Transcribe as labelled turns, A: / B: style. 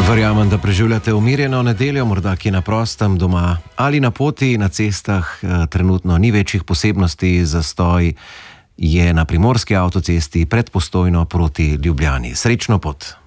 A: Verjamem, da preživljate umirjeno nedeljo, morda kje na prostem, doma ali na poti. Na cestah trenutno ni večjih posebnosti, zastoj je na primorski avtocesti pred Postojno proti Ljubljani. Srečno pot!